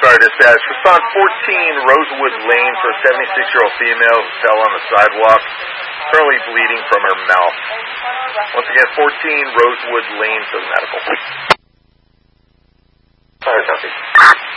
Sorry, dispatch. Respond 14 Rosewood Lane for a 76-year-old female who fell on the sidewalk, currently bleeding from her mouth. Once again, 14 Rosewood Lane for the medical. Sorry, copy.